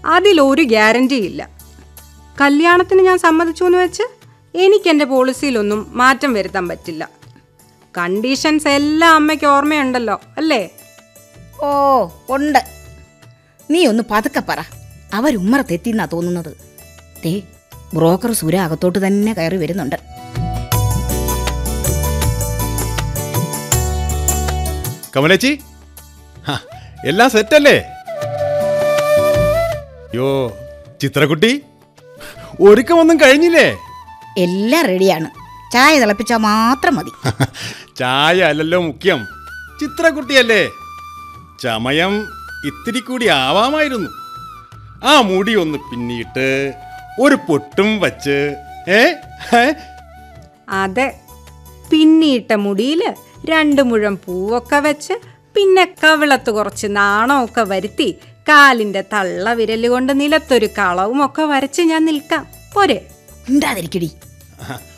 അതിലൊരു ഗ്യാരണ്ടി ഇല്ല. കല്യാണത്തിന് ഞാൻ സമ്മതിച്ചു എന്ന് വെച്ച് എനിക്കെൻ്റെ പോളിസിയിലൊന്നും മാറ്റം വരുത്താൻ പറ്റില്ല. കണ്ടീഷൻസ് എല്ലാം അമ്മയ്ക്ക് ഓർമ്മയുണ്ടല്ലോ അല്ലേ? ഓ ഉണ്ട്. നീ ഒന്ന് പതുക്കെ പറ. അവരുമ്മറത്തെത്തിന്നാ തോന്നുന്നത്. ദേ ബ്രോക്കർ സുര അകത്തോട്ട് തന്നെ കയറി വരുന്നുണ്ട്. കമലേച്ചി, എല്ലാം സെറ്റല്ലേ? യോ ചിത്രക്കുട്ടി, ഒരുക്കമൊന്നും കഴിഞ്ഞില്ലേ? എല്ലാം റെഡിയാണ്. ചായ തിളപ്പിച്ചാൽ മാത്രം മതി. ചായ അല്ലല്ലോ മുഖ്യം, ചിത്രക്കുട്ടിയല്ലേ. ചമയം ഇത്തിരി കൂടി ആവാമായിരുന്നു. ആ മുടി ഒന്ന് പിന്നിട്ട് ഒരു പൊട്ടും വച്ച്. അതെ, പിന്നിയിട്ട മുടിയിൽ 2 മുഴം പൂവൊക്കെ വെച്ച്, പിന്നെ കവിളത്ത് കുറച്ച് നാണമൊക്കെ വരുത്തി, കാലിൻ്റെ തള്ള വിരല് കൊണ്ട് നിലത്തൊരു കളവുമൊക്കെ വരച്ച് ഞാൻ നിൽക്കാം. പോരെ? ഉണ്ടാതിരിക്കടി.